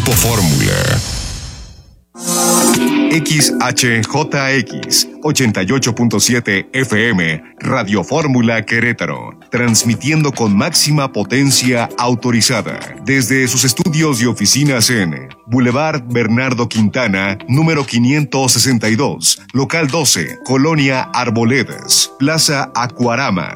Grupo Fórmula. XHJX 88.7 FM, Radio Fórmula Querétaro, transmitiendo con máxima potencia autorizada desde sus estudios y oficinas en Boulevard Bernardo Quintana, número 562, local 12, Colonia Arboledas, Plaza Acuarama,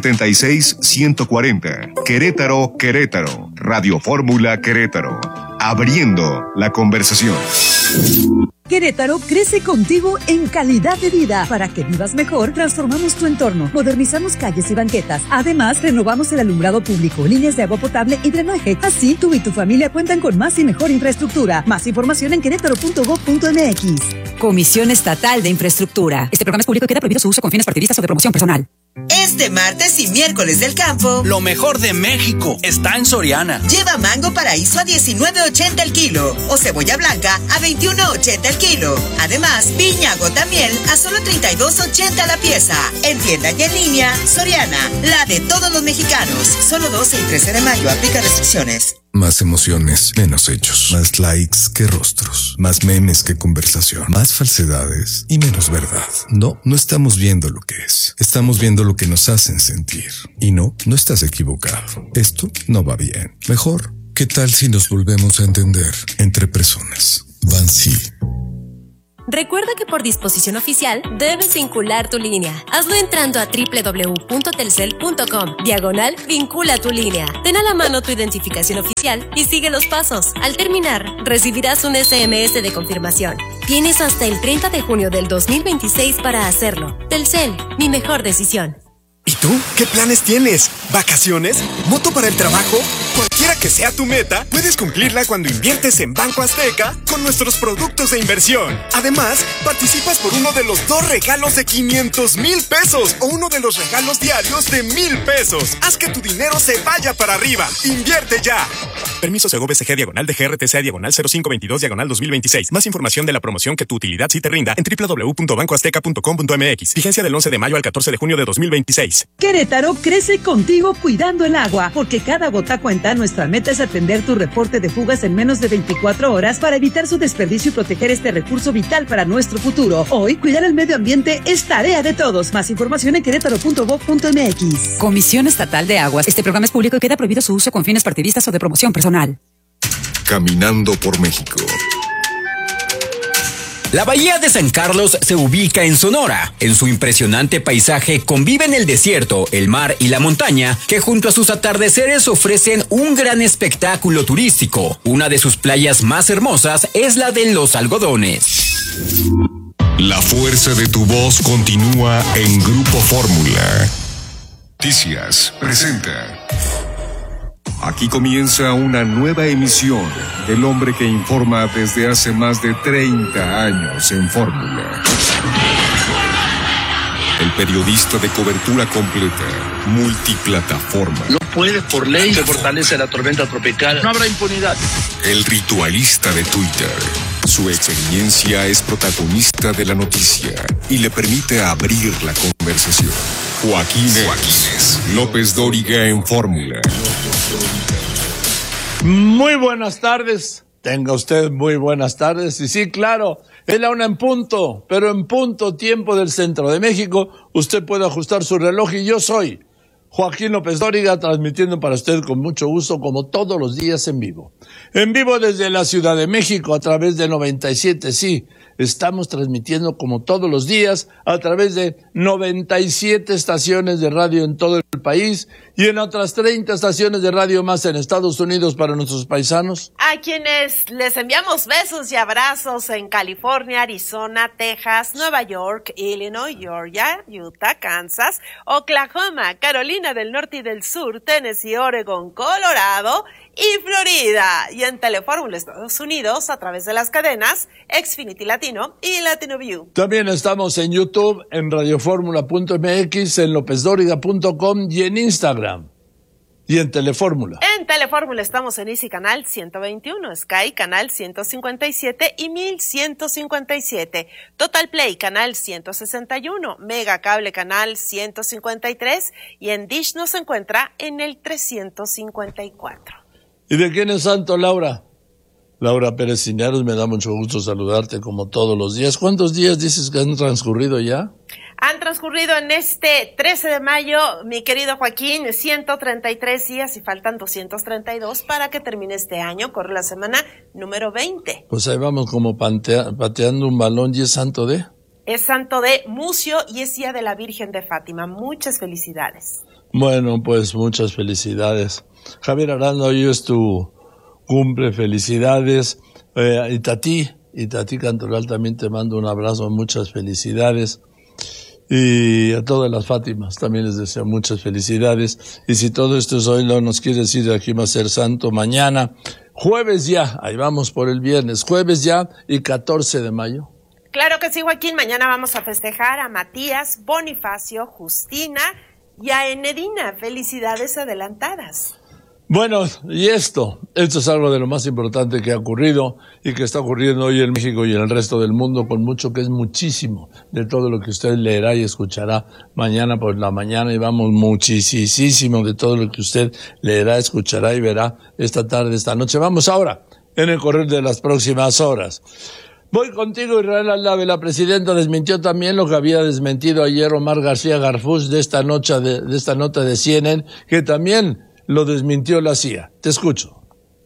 76140, Querétaro, Querétaro, Radio Fórmula Querétaro, abriendo la conversación. Querétaro crece contigo en calidad de vida. Para que vivas mejor, transformamos tu entorno, modernizamos calles y banquetas. Además, renovamos el alumbrado público, líneas de agua potable y drenaje. Así, tú y tu familia cuentan con más y mejor infraestructura. Más información en querétaro.gov.mx. Comisión Estatal de Infraestructura. Este programa es público y queda prohibido su uso con fines partidistas o de promoción personal. Este martes y miércoles del campo, lo mejor de México está en Soriana. Lleva mango paraíso a $19.80 el kilo o cebolla blanca a $21.80 el kilo. Además, piña gota miel a solo $32.80 la pieza. En tienda y en línea, Soriana, la de todos los mexicanos. Solo 12 y 13 de mayo, aplica restricciones. Más emociones, menos hechos. Más likes que rostros. Más memes que conversación. Más falsedades y menos verdad. No estamos viendo lo que es. Estamos viendo lo que nos hacen sentir. Y no estás equivocado. Esto no va bien. Mejor, ¿qué tal si nos volvemos a entender entre personas? Bansi. Recuerda que por disposición oficial debes vincular tu línea. Hazlo entrando a www.telcel.com/vincula tu línea. Ten a la mano tu identificación oficial y sigue los pasos. Al terminar, recibirás un SMS de confirmación. Tienes hasta el 30 de junio del 2026 para hacerlo. Telcel, mi mejor decisión. ¿Y tú? ¿Qué planes tienes? ¿Vacaciones? ¿Moto para el trabajo? Cualquiera que sea tu meta, puedes cumplirla cuando inviertes en Banco Azteca con nuestros productos de inversión. Además, participas por uno de los 2 regalos de 500,000 pesos o uno de los regalos diarios de 1,000 pesos. Haz que tu dinero se vaya para arriba. ¡Invierte ya! Permiso Segov-SG /DGRTCA/0522/2026. Más información de la promoción que tu utilidad sí te rinda en www.bancoazteca.com.mx. Vigencia del 11 de mayo al 14 de junio de 2026. Querétaro crece contigo cuidando el agua, porque cada gota cuenta. Nuestra meta es atender tu reporte de fugas en menos de 24 horas para evitar su desperdicio y proteger este recurso vital para nuestro futuro. Hoy, cuidar el medio ambiente es tarea de todos. Más información en querétaro.gov.mx. Comisión Estatal de Aguas. Este programa es público y queda prohibido su uso con fines partidistas o de promoción personal. Caminando por México. La Bahía de San Carlos se ubica en Sonora. En su impresionante paisaje conviven el desierto, el mar y la montaña, que junto a sus atardeceres ofrecen un gran espectáculo turístico. Una de sus playas más hermosas es la de Los Algodones. La fuerza de tu voz continúa en Grupo Fórmula. Noticias presenta. Aquí comienza una nueva emisión del hombre que informa desde hace más de 30 años en Fórmula. El periodista de cobertura completa, multiplataforma. No puede, por ley, se fortalece la tormenta tropical. No habrá impunidad. El ritualista de Twitter. Su experiencia es protagonista de la noticia y le permite abrir la conversación. Joaquín López Dóriga en Fórmula. Muy buenas tardes. Tenga usted muy buenas tardes. Y sí, claro, es la 1 en punto, pero en punto tiempo del centro de México. Usted puede ajustar su reloj y yo soy Joaquín López Dóriga, transmitiendo para usted con mucho gusto, como todos los días en vivo. En vivo desde la Ciudad de México a través de 97, sí. Estamos transmitiendo como todos los días a través de 97 estaciones de radio en todo el país y en otras 30 estaciones de radio más en Estados Unidos para nuestros paisanos. A quienes les enviamos besos y abrazos en California, Arizona, Texas, Nueva York, Illinois, Georgia, Utah, Kansas, Oklahoma, Carolina del Norte y del Sur, Tennessee, Oregon, Colorado y Florida. Y en Telefórmula Estados Unidos a través de las cadenas Xfinity Latino y Latino View. También estamos en YouTube, en radioformula.mx, en lopezdoriga.com y en Instagram. Y en Telefórmula. En Telefórmula estamos en Easy Canal 121, Sky Canal 157 y 1157, Total Play Canal 161, Mega Cable Canal 153 y en Dish nos encuentra en el 354. ¿Y de quién es santo, Laura? Laura Pérez Cineros, me da mucho gusto saludarte como todos los días. ¿Cuántos días dices que han transcurrido ya? Han transcurrido en este 13 de mayo, mi querido Joaquín, 133 días y faltan 232 para que termine este año. Corre la semana número 20. Pues ahí vamos como pateando un balón. ¿Y es santo de? Es santo de Mucio y es día de la Virgen de Fátima. Muchas felicidades. Bueno, pues muchas felicidades. Javier Aranda, hoy es tu cumple, felicidades. Itatí Cantoral, también te mando un abrazo, muchas felicidades. Y a todas las Fátimas también les deseo muchas felicidades. Y si todo esto es hoy, no nos quiere decir de aquí va a ser santo mañana. Jueves ya, ahí vamos por el viernes, jueves ya y 14 de mayo. Claro que sí, Joaquín, mañana vamos a festejar a Matías, Bonifacio, Justina y a Enedina. Felicidades adelantadas. Bueno, y esto es algo de lo más importante que ha ocurrido y que está ocurriendo hoy en México y en el resto del mundo, con mucho que es muchísimo de todo lo que usted leerá y escuchará mañana por la mañana, y vamos muchísimo de todo lo que usted leerá, escuchará y verá esta tarde, esta noche. Vamos ahora en el correr de las próximas horas. Voy contigo, Israel Aldave. La presidenta desmintió también lo que había desmentido ayer Omar García Garfús de esta nota de CNN, que también lo desmintió la CIA. Te escucho.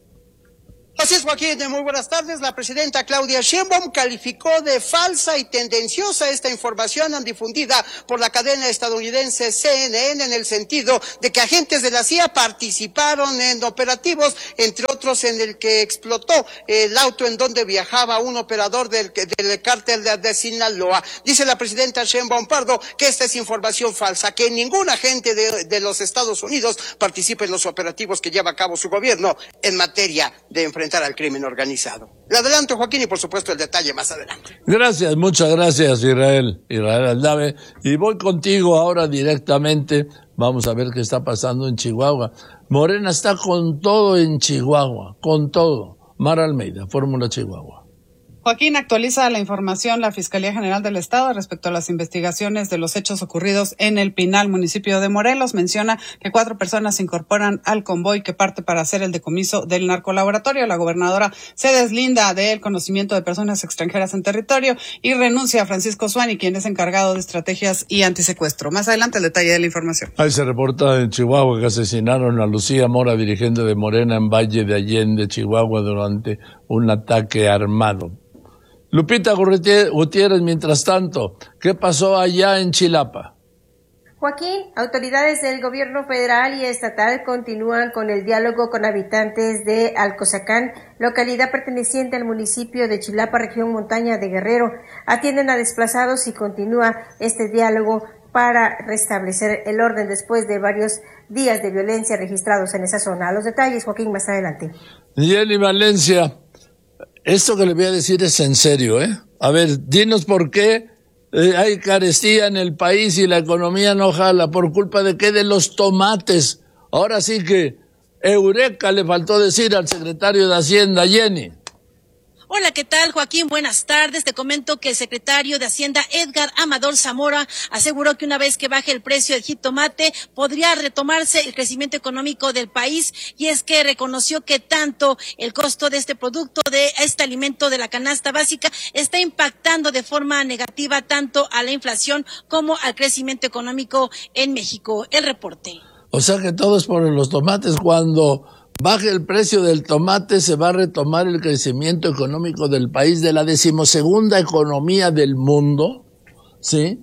Así es, Joaquín, muy buenas tardes. La presidenta Claudia Sheinbaum calificó de falsa y tendenciosa esta información difundida por la cadena estadounidense CNN en el sentido de que agentes de la CIA participaron en operativos, entre otros en el que explotó el auto en donde viajaba un operador del cártel de Sinaloa. Dice la presidenta Sheinbaum Pardo que esta es información falsa, que ningún agente de los Estados Unidos participa en los operativos que lleva a cabo su gobierno en materia de enfrentamiento al crimen organizado. Le adelanto, Joaquín, y por supuesto el detalle más adelante. Gracias, muchas gracias, Israel Aldave. Y voy contigo ahora directamente. Vamos a ver qué está pasando en Chihuahua. Morena está con todo en Chihuahua, con todo. Mara Almeida, Fórmula Chihuahua. Joaquín, actualiza la información la Fiscalía General del Estado respecto a las investigaciones de los hechos ocurridos en El Pinal, municipio de Morelos. Menciona que 4 personas se incorporan al convoy que parte para hacer el decomiso del narcolaboratorio. La gobernadora se deslinda del conocimiento de personas extranjeras en territorio y renuncia a Francisco Suani, quien es encargado de estrategias y antisecuestro. Más adelante el detalle de la información. Ahí se reporta en Chihuahua que asesinaron a Lucía Mora, dirigente de Morena en Valle de Allende, Chihuahua, durante un ataque armado. Lupita Gutiérrez, mientras tanto, ¿qué pasó allá en Chilapa? Joaquín, autoridades del gobierno federal y estatal continúan con el diálogo con habitantes de Alcozacán, localidad perteneciente al municipio de Chilapa, región montaña de Guerrero. Atienden a desplazados y continúa este diálogo para restablecer el orden después de varios días de violencia registrados en esa zona. Los detalles, Joaquín, más adelante. Jenny Valencia. Esto que le voy a decir es en serio, ¿eh? A ver, dinos por qué hay carestía en el país y la economía no jala. ¿Por culpa de qué? De los tomates. Ahora sí que eureka le faltó decir al secretario de Hacienda, Jenny. Hola, ¿qué tal, Joaquín? Buenas tardes. Te comento que el secretario de Hacienda, Edgar Amador Zamora, aseguró que una vez que baje el precio del jitomate, podría retomarse el crecimiento económico del país, y es que reconoció que tanto el costo de este producto, de este alimento de la canasta básica, está impactando de forma negativa tanto a la inflación como al crecimiento económico en México. El reporte. O sea que todo es por los tomates. Cuando baje el precio del tomate, se va a retomar el crecimiento económico del país, de la 12ª economía del mundo, ¿sí?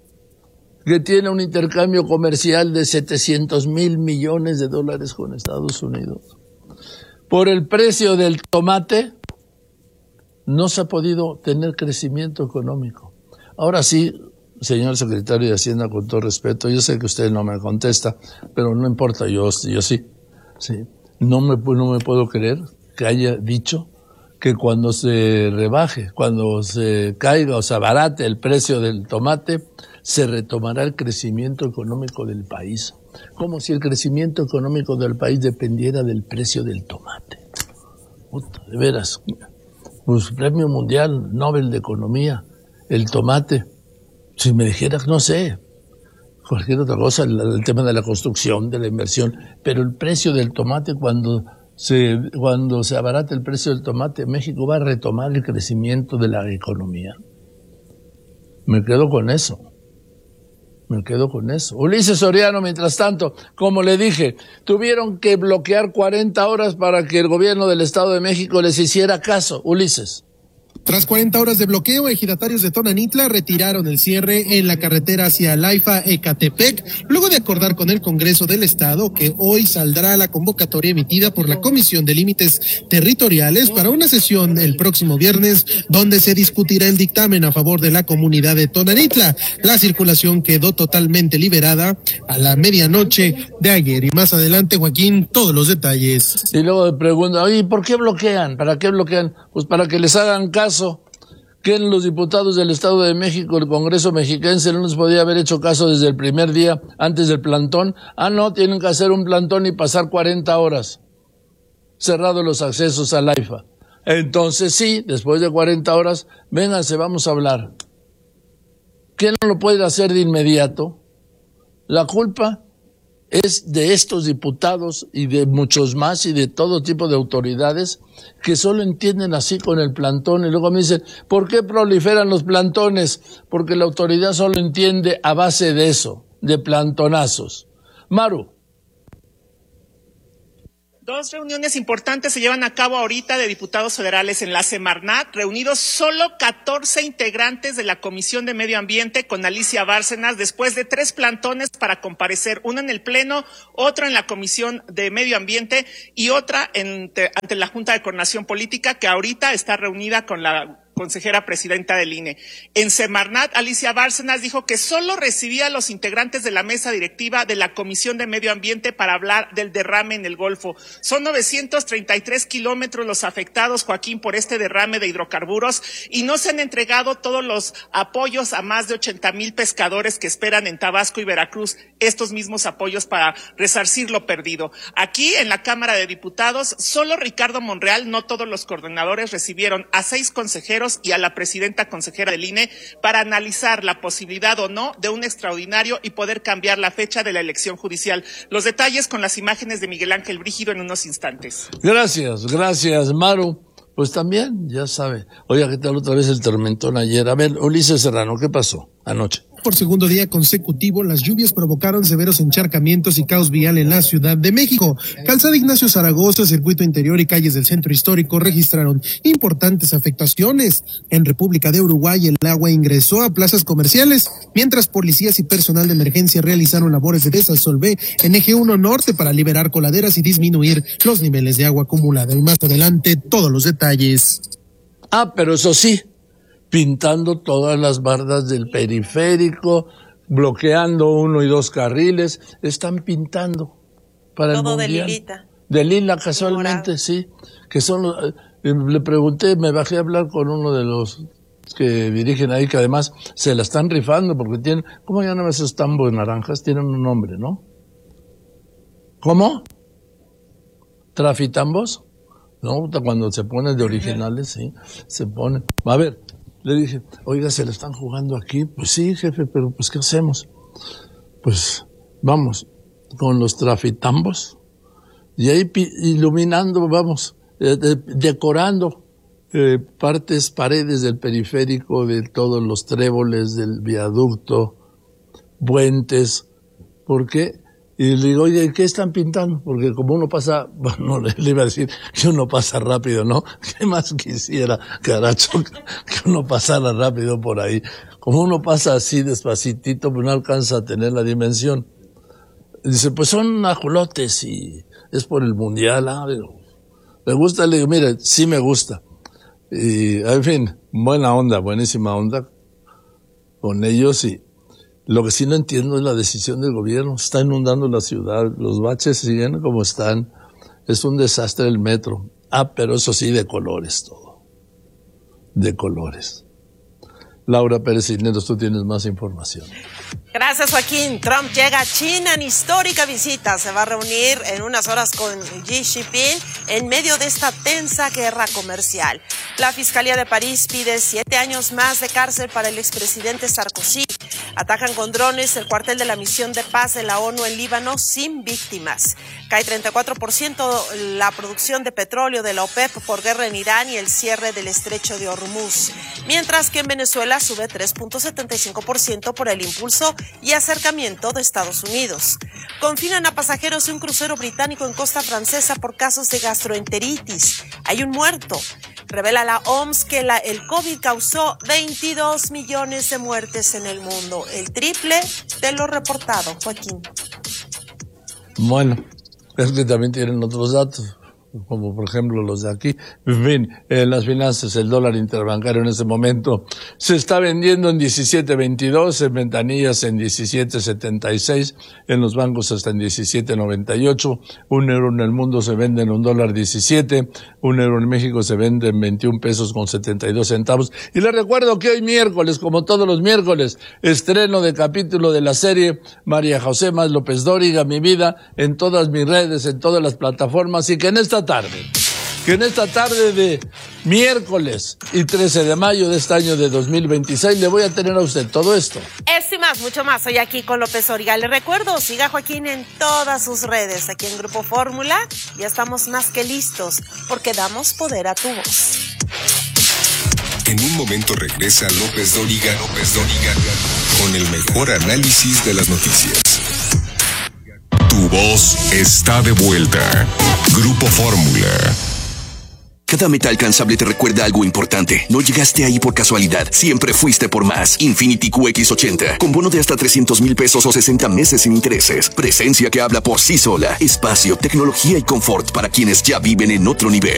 Que tiene un intercambio comercial de 700,000 millones de dólares con Estados Unidos. Por el precio del tomate, no se ha podido tener crecimiento económico. Ahora sí, señor secretario de Hacienda, con todo respeto, yo sé que usted no me contesta, pero no importa, yo sí, sí. No me puedo creer que haya dicho que cuando se rebaje, cuando se caiga o se abarate el precio del tomate, se retomará el crecimiento económico del país. Como si el crecimiento económico del país dependiera del precio del tomate. De veras, pues Premio Mundial Nobel de Economía, el tomate. Si me dijeras, no sé, cualquier otra cosa, el tema de la construcción, de la inversión, pero el precio del tomate, cuando cuando se abarate el precio del tomate, México va a retomar el crecimiento de la economía. Me quedo con eso. Ulises Soriano, mientras tanto, como le dije, tuvieron que bloquear 40 horas para que el gobierno del Estado de México les hiciera caso. Ulises. Tras 40 horas de bloqueo, ejidatarios de Tonanitla retiraron el cierre en la carretera hacia Laifa-Ecatepec, luego de acordar con el Congreso del Estado que hoy saldrá la convocatoria emitida por la Comisión de Límites Territoriales para una sesión el próximo viernes, donde se discutirá el dictamen a favor de la comunidad de Tonanitla. La circulación quedó totalmente liberada a la medianoche de ayer. Y más adelante, Joaquín, todos los detalles. Y luego me preguntan, oye, ¿por qué bloquean? ¿Para qué bloquean? Pues para que les hagan caso. Que los diputados del Estado de México, el Congreso mexiquense, no les podía haber hecho caso desde el primer día, antes del plantón. No, tienen que hacer un plantón y pasar 40 horas cerrados los accesos al AIFA. Entonces sí, después de 40 horas, vénganse, vamos a hablar. ¿Quién no lo puede hacer de inmediato? La culpa es de estos diputados y de muchos más y de todo tipo de autoridades que solo entienden así con el plantón y luego me dicen, ¿por qué proliferan los plantones? Porque la autoridad solo entiende a base de eso, de plantonazos. Maru. Dos reuniones importantes se llevan a cabo ahorita de diputados federales en la Semarnat, reunidos solo 14 integrantes de la Comisión de Medio Ambiente con Alicia Bárcenas, después de 3 plantones para comparecer, uno en el Pleno, otro en la Comisión de Medio Ambiente y otra ante la Junta de Coordinación Política, que ahorita está reunida con la consejera presidenta del INE. En Semarnat, Alicia Bárcenas dijo que solo recibía a los integrantes de la mesa directiva de la Comisión de Medio Ambiente para hablar del derrame en el Golfo. Son 933 kilómetros los afectados, Joaquín, por este derrame de hidrocarburos y no se han entregado todos los apoyos a más de 80,000 pescadores que esperan en Tabasco y Veracruz estos mismos apoyos para resarcir lo perdido. Aquí en la Cámara de Diputados, solo Ricardo Monreal, no todos los coordinadores, recibieron a 6 consejeros y a la presidenta consejera del INE para analizar la posibilidad o no de un extraordinario y poder cambiar la fecha de la elección judicial. Los detalles con las imágenes de Miguel Ángel Brígido en unos instantes. Gracias, Maru. Pues también, ya sabe. Oiga, ¿qué tal otra vez el tormentón ayer? A ver, Ulises Serrano, ¿qué pasó anoche? Por segundo día consecutivo, las lluvias provocaron severos encharcamientos y caos vial en la Ciudad de México. Calzada Ignacio Zaragoza, Circuito Interior y calles del Centro Histórico registraron importantes afectaciones. En República de Uruguay, el agua ingresó a plazas comerciales, mientras policías y personal de emergencia realizaron labores de desasolve en Eje 1 Norte para liberar coladeras y disminuir los niveles de agua acumulada. Y más adelante, todos los detalles. Pero eso sí, pintando todas las bardas del periférico, bloqueando 1 y 2 carriles, están pintando para todo el mundial. De lilita. De lila, casualmente, sí. Que son le pregunté, me bajé a hablar con uno de los que dirigen ahí, que además se la están rifando porque tienen, ¿cómo llaman esos tambos naranjas? Tienen un nombre, ¿no? ¿Cómo? ¿Trafitambos? No, cuando se ponen de originales, sí, se ponen. A ver, le dije, oiga, ¿se la están jugando aquí? Pues sí, jefe, pero pues ¿qué hacemos? Pues vamos, con los trafitambos, y ahí iluminando, vamos, decorando paredes del periférico, de todos los tréboles del viaducto, puentes, ¿por qué? Y le digo, oye, ¿qué están pintando? Porque como uno pasa, bueno, le iba a decir que uno pasa rápido, ¿no? ¿Qué más quisiera, caracho, que uno pasara rápido por ahí? Como uno pasa así despacitito, pues no alcanza a tener la dimensión. Dice, pues son ajolotes y es por el mundial. ¿Le gusta? Le digo, mire, sí me gusta. Y, en fin, buena onda, buenísima onda con ellos y lo que sí no entiendo es la decisión del gobierno. Está inundando la ciudad, los baches siguen como están. Es un desastre el metro. Pero eso sí, de colores todo. De colores. Laura Pérez Cisneros, tú tienes más información. Gracias, Joaquín. Trump llega a China en histórica visita. Se va a reunir en unas horas con Xi Jinping en medio de esta tensa guerra comercial. La Fiscalía de París pide 7 años más de cárcel para el expresidente Sarkozy. Atacan con drones el cuartel de la misión de paz de la ONU en Líbano sin víctimas. Cae 34% la producción de petróleo de la OPEP por guerra en Irán y el cierre del estrecho de Hormuz. Mientras que en Venezuela sube 3.75% por el impulso y acercamiento de Estados Unidos. Confinan a pasajeros de un crucero británico en costa francesa por casos de gastroenteritis. Hay un muerto. Revela la OMS que el COVID causó 22 millones de muertes en el mundo, el triple de lo reportado, Joaquín. Bueno, es que también tienen otros datos, como por ejemplo los de aquí. En fin, en las finanzas, el dólar interbancario en este momento se está vendiendo en 17.22, en ventanillas en 17.76, en los bancos hasta en 17.98, un euro en el mundo se vende en $1.17, un euro en México se vende en 21 pesos con 72 centavos. Y les recuerdo que hoy miércoles, como todos los miércoles, estreno de capítulo de la serie María José Más López Dóriga, Mi Vida, en todas mis redes, en todas las plataformas, y que en esta tarde de miércoles y 13 de mayo de este año de 2026 le voy a tener a usted todo esto. Esto y más, mucho más, hoy aquí con López Dóriga. Le recuerdo, siga a Joaquín en todas sus redes, aquí en Grupo Fórmula. Ya estamos más que listos, porque damos poder a tu voz. En un momento regresa López Dóriga, con el mejor análisis de las noticias. Tu voz está de vuelta. Grupo Fórmula. Cada meta alcanzable te recuerda algo importante. No llegaste ahí por casualidad. Siempre fuiste por más. Infiniti QX80. Con bono de hasta 300,000 pesos o 60 meses sin intereses. Presencia que habla por sí sola. Espacio, tecnología y confort para quienes ya viven en otro nivel.